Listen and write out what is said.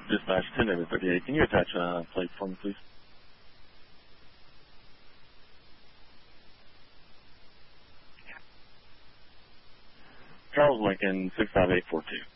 Dispatch 10-38. Can you attach plate for me, please? Charles Lincoln 65842.